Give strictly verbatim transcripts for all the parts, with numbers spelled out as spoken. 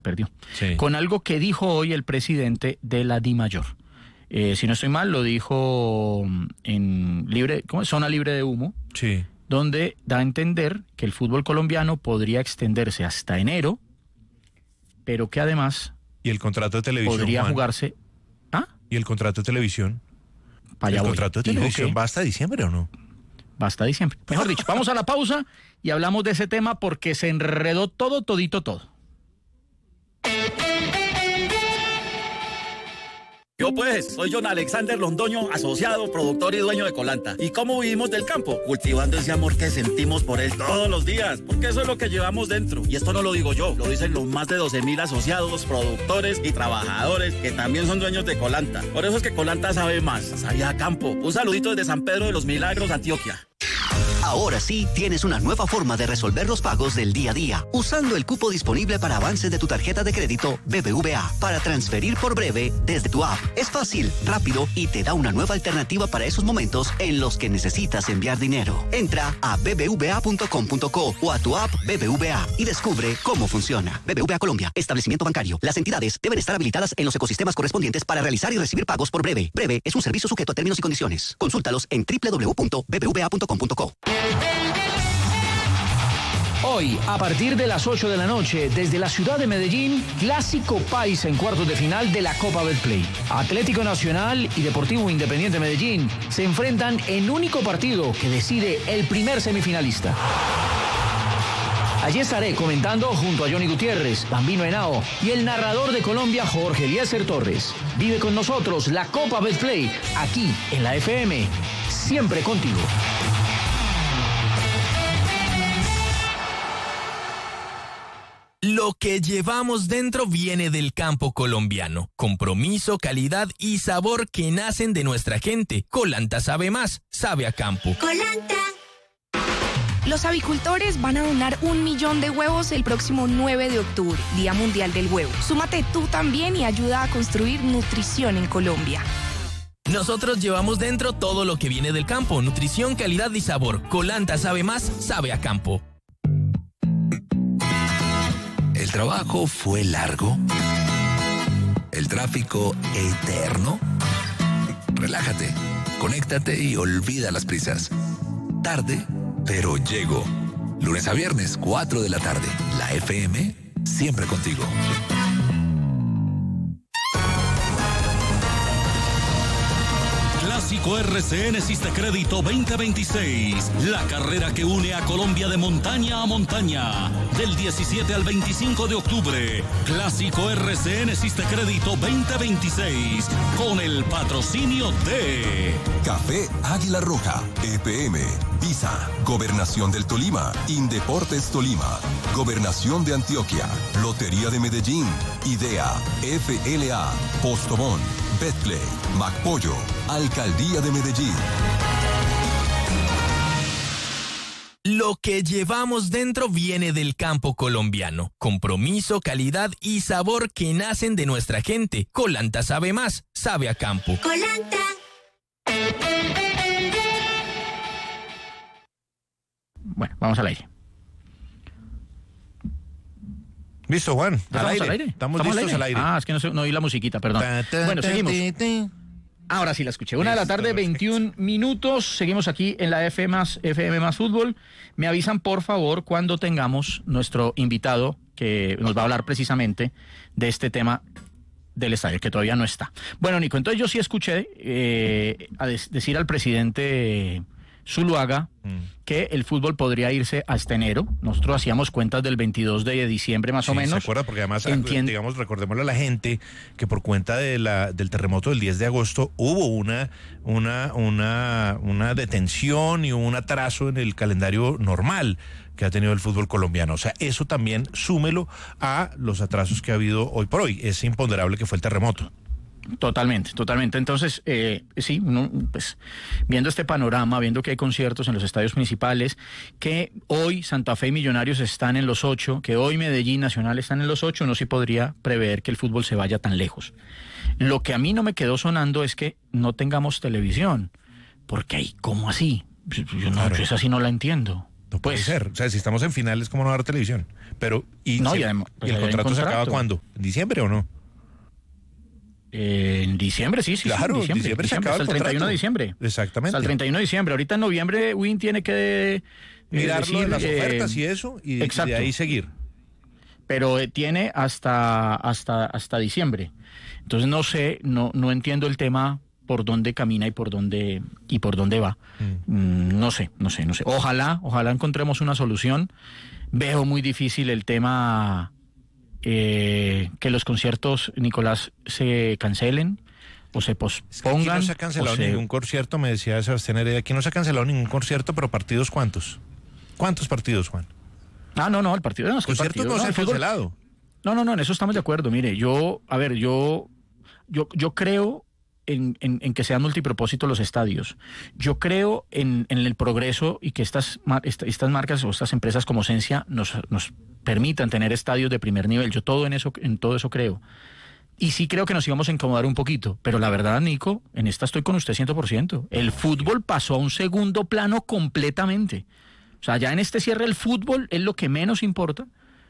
perdió, Sí. con algo que dijo hoy el presidente de la DIMAYOR. Eh, si no estoy mal, lo dijo en libre, ¿cómo es? Zona libre de humo, Sí. donde da a entender que el fútbol colombiano podría extenderse hasta enero, pero que además ¿Y el contrato de televisión, podría Juan? jugarse... ¿Ah? ¿Y el contrato de televisión? Para allá ¿El voy. contrato de Dijo televisión que va hasta diciembre o no? va hasta diciembre. Mejor dicho, vamos a la pausa y hablamos de ese tema porque se enredó todo, todito, todo. Yo pues, soy John Alexander Londoño, asociado, productor y dueño de Colanta. ¿Y cómo vivimos del campo? Cultivando ese amor que sentimos por él todos los días, porque eso es lo que llevamos dentro. Y esto no lo digo yo, lo dicen los más de doce mil asociados, productores y trabajadores que también son dueños de Colanta. Por eso es que Colanta sabe más, sabía a campo. Un saludito desde San Pedro de los Milagros, Antioquia. Ahora sí tienes una nueva forma de resolver los pagos del día a día, usando el cupo disponible para avance de tu tarjeta de crédito B B V A para transferir por breve desde tu app. Es fácil, rápido y te da una nueva alternativa para esos momentos en los que necesitas enviar dinero. Entra a b b v a punto com punto co o a tu app B B V A y descubre cómo funciona. B B V A Colombia, establecimiento bancario. Las entidades deben estar habilitadas en los ecosistemas correspondientes para realizar y recibir pagos por breve. Breve es un servicio sujeto a términos y condiciones. Consúltalos en w w w punto b b v a punto com punto co. Hoy, a partir de las ocho de la noche, desde la ciudad de Medellín, Clásico Paisa en cuartos de final de la Copa Betplay. Atlético Nacional y Deportivo Independiente Medellín se enfrentan en único partido que decide el primer semifinalista. Allí estaré comentando junto a Johnny Gutiérrez, Bambino Henao y el narrador de Colombia, Jorge Eliezer Torres. Vive con nosotros la Copa Betplay, aquí en la F M, siempre contigo. Lo que llevamos dentro viene del campo colombiano. Compromiso, calidad y sabor que nacen de nuestra gente. Colanta sabe más, sabe a campo. Colanta. Los avicultores van a donar un millón de huevos el próximo nueve de octubre, Día Mundial del Huevo. Súmate tú también y ayuda a construir nutrición en Colombia. Nosotros llevamos dentro todo lo que viene del campo. Nutrición, calidad y sabor. Colanta sabe más, sabe a campo. ¿El trabajo fue largo? ¿El tráfico eterno? Relájate, conéctate y olvida las prisas. Tarde, pero llego. Lunes a viernes, cuatro de la tarde. La F M, siempre contigo. Clásico R C N Sistecrédito veinte veintiséis, la carrera que une a Colombia de montaña a montaña, del diecisiete al veinticinco de octubre. Clásico R C N Sistecrédito veinte veintiséis, con el patrocinio de Café Águila Roja, E P M, Visa, Gobernación del Tolima, Indeportes Tolima, Gobernación de Antioquia, Lotería de Medellín, Idea, F L A, Postobón, Betplay, MacPollo, Alcaldía de Medellín. Lo que llevamos dentro viene del campo colombiano. Compromiso, calidad y sabor que nacen de nuestra gente. Colanta sabe más, sabe a campo. Colanta. Bueno, vamos al aire. Listo, Juan. ¿Ya Al estamos aire. al aire? Estamos listos al aire. Ah, es que no, sé, no oí la musiquita, perdón. Ta, ta, Bueno, ta, seguimos. ta, ta. Ahora sí la escuché. Una de la Listo, tarde, veintiún minutos. Seguimos aquí en la F M más, F M más Fútbol. Me avisan, por favor, cuando tengamos nuestro invitado que nos va a hablar precisamente de este tema del estadio, que todavía no está. Bueno, Nico, entonces yo sí escuché eh, a des- decir al presidente Zuluaga mm. que el fútbol podría irse hasta enero. Nosotros hacíamos cuentas del veintidós de diciembre más sí, o menos. ¿se acuerda? Porque además, Entien... digamos, recordémosle a la gente que por cuenta de la, del terremoto del diez de agosto hubo una, una, una, una detención y un atraso en el calendario normal que ha tenido el fútbol colombiano. O sea, eso también súmelo a los atrasos que ha habido hoy por hoy. Es imponderable que fue el terremoto. Totalmente, totalmente. Entonces, eh, sí, uno, pues, viendo este panorama, viendo que hay conciertos en los estadios principales, que hoy Santa Fe y Millonarios están en los ocho, que hoy Medellín Nacional están en los ocho, no se podría prever que el fútbol se vaya tan lejos. Lo que a mí no me quedó sonando es que no tengamos televisión, porque ahí, ¿cómo así? Yo no, claro. yo esa sí no la entiendo. No puede Pues- ser. O sea, si estamos en finales, ¿cómo no va a dar televisión? Pero, ¿y, No, se- y además, pues, ¿y el hay un contrato se acaba contrato. cuándo? ¿En diciembre o no? Eh, en diciembre, sí, sí, Claro, sí, en diciembre, diciembre se diciembre, acaba hasta el el treinta y uno de contrato. diciembre. Exactamente. Hasta el treinta y uno de diciembre. Ahorita en noviembre Win tiene que eh, Mirar lo de decir, las eh, ofertas y eso, y de, exacto. de ahí seguir. Pero eh, tiene hasta hasta hasta diciembre. Entonces no sé, no no entiendo el tema por dónde camina y por dónde y por dónde va. Mm, no sé, no sé, no sé. Ojalá, ojalá encontremos una solución. Veo muy difícil el tema eh, que los conciertos, Nicolás, se cancelen o se Aquí pospongan. no se ha cancelado o se- ningún concierto, me decía Sebastián Heredia. Aquí no se ha cancelado ningún concierto, pero ¿partidos cuántos? ¿Cuántos partidos, Juan? Ah, no, no, el partido no, es que el Conciertos partido, no se el han fútbol- cancelado. No, no, no, en eso estamos de acuerdo. Mire, yo, a ver, yo, yo, yo creo en, en, en que sean multipropósitos los estadios. Yo creo en, en el progreso y que estas, mar- esta- estas marcas o estas empresas como Sensia nos, nos permitan tener estadios de primer nivel. Yo todo en eso, en todo eso creo. Y sí creo que nos íbamos a incomodar un poquito, pero la verdad, Nico, en esta estoy con usted cien por ciento. El fútbol pasó a un segundo plano completamente. O sea, ya en este cierre el fútbol es lo que menos importa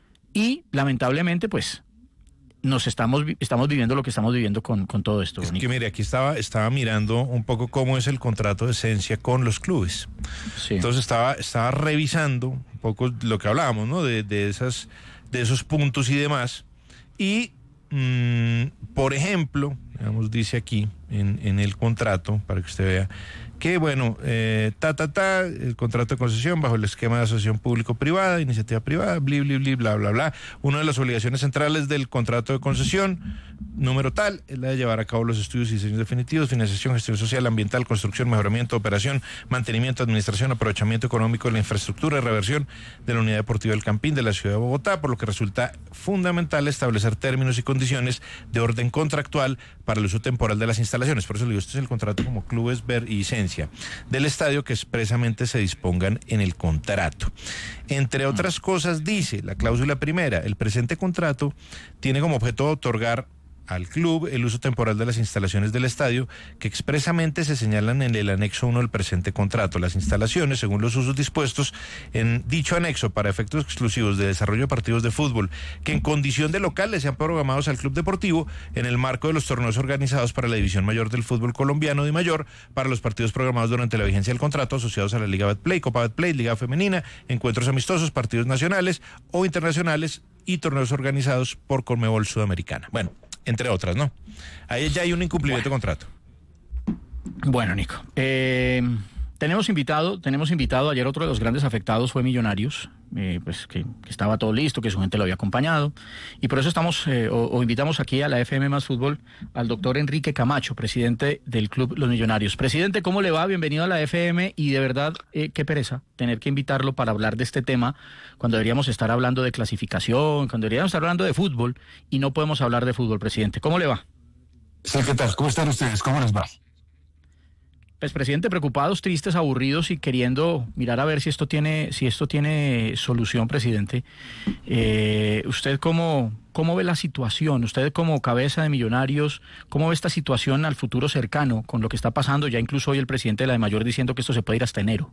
y lamentablemente pues nos estamos vi- estamos viviendo lo que estamos viviendo con, con todo esto. Es Nico. que mire, aquí estaba, estaba mirando un poco cómo es el contrato de Esencia con los clubes. Sí. Entonces estaba, estaba revisando un poco lo que hablábamos, ¿no? De, de esas, de esos puntos y demás. Y, mm, por ejemplo, digamos, dice aquí en, en el contrato, para que usted vea, que bueno, eh, ta, ta, ta, el contrato de concesión bajo el esquema de asociación público-privada, iniciativa privada, bli, bli, bli, bla, bla, bla. Una de las obligaciones centrales del contrato de concesión, número tal, es la de llevar a cabo los estudios y diseños definitivos, financiación, gestión social, ambiental, construcción, mejoramiento, operación, mantenimiento, administración, aprovechamiento económico de la infraestructura y reversión de la unidad deportiva del Campín de la ciudad de Bogotá, por lo que resulta fundamental establecer términos y condiciones de orden contractual para el uso temporal de las instalaciones. Por eso le digo, este es el contrato como clubes ver y licencia del estadio que expresamente se dispongan en el contrato. Entre otras cosas dice la cláusula primera, el presente contrato tiene como objeto otorgar al club el uso temporal de las instalaciones del estadio que expresamente se señalan en el anexo uno del presente contrato. Las instalaciones, según los usos dispuestos en dicho anexo para efectos exclusivos de desarrollo de partidos de fútbol que en condición de locales sean programados al club deportivo en el marco de los torneos organizados para la división mayor del fútbol colombiano de mayor, para los partidos programados durante la vigencia del contrato asociados a la Liga Betplay, Copa Betplay, Liga Femenina, encuentros amistosos, partidos nacionales o internacionales y torneos organizados por Conmebol Sudamericana. Bueno, entre otras, ¿no? Ahí ya hay un incumplimiento de contrato. Bueno, Nico, eh, tenemos invitado, tenemos invitado, ayer otro de los grandes afectados fue Millonarios, eh, pues que, que estaba todo listo, que su gente lo había acompañado, y por eso estamos, eh, o, o invitamos aquí a la F M Más Fútbol al doctor Enrique Camacho, presidente del Club Los Millonarios. Presidente, ¿cómo le va? Bienvenido a la F M, y de verdad, eh, qué pereza tener que invitarlo para hablar de este tema cuando deberíamos estar hablando de clasificación, cuando deberíamos estar hablando de fútbol, y no podemos hablar de fútbol, presidente. ¿Cómo le va? Sí, ¿qué tal? ¿Cómo están ustedes? ¿Cómo les va? Pues, presidente, preocupados, tristes, aburridos y queriendo mirar a ver si esto tiene, si esto tiene solución, presidente. Eh, ¿Usted cómo, cómo ve la situación? Usted como cabeza de Millonarios, ¿cómo ve esta situación al futuro cercano con lo que está pasando? Ya incluso hoy el presidente de la DIMAYOR diciendo que esto se puede ir hasta enero.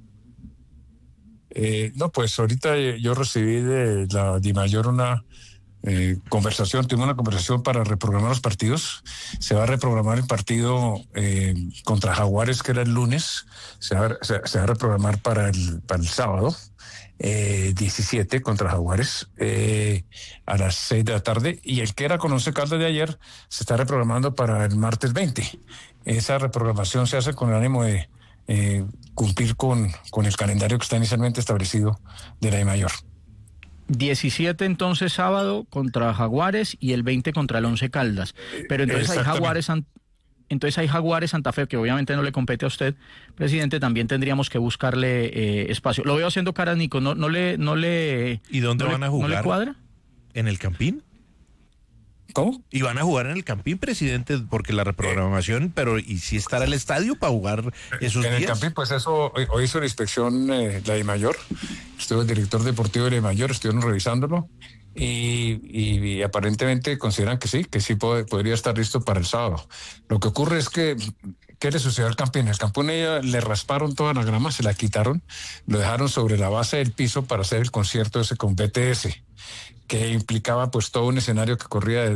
Eh, no, pues ahorita eh, yo recibí de la DIMAYOR una eh, conversación, tuvimos una conversación para reprogramar los partidos. Se va a reprogramar el partido eh, contra Jaguares, que era el lunes, se va, se, se va a reprogramar para el, para el sábado, eh, diecisiete contra Jaguares, eh, a las seis de la tarde, y el que era con Once Caldas de ayer se está reprogramando para el martes veinte. Esa reprogramación se hace con el ánimo de eh, cumplir con, con el calendario que está inicialmente establecido de la DIMAYOR. diecisiete entonces sábado contra Jaguares y el veinte contra el Once Caldas. Pero entonces hay Jaguares, entonces hay Jaguares Santa Fe, que obviamente no le compete a usted, presidente, también tendríamos que buscarle eh, espacio. Lo veo haciendo caras, Nico, no, no le, no le. ¿Y dónde no van le, a jugar? ¿No le cuadra? ¿En el Campín? ¿Cómo? Y van a jugar en el Campín, presidente, porque la reprogramación, pero ¿y si estará el estadio para jugar esos en días? En el Campín, pues eso, hoy, hoy hizo la inspección eh, la DIMAYOR, estuvo el director deportivo de la DIMAYOR, estuvieron revisándolo y, y, y aparentemente consideran que sí, que sí puede, podría estar listo para el sábado. Lo que ocurre es que ¿qué le sucedió al Campín? El Campín le rasparon toda la grama, se la quitaron, lo dejaron sobre la base del piso para hacer el concierto ese con B T S, que implicaba pues todo un escenario que corría de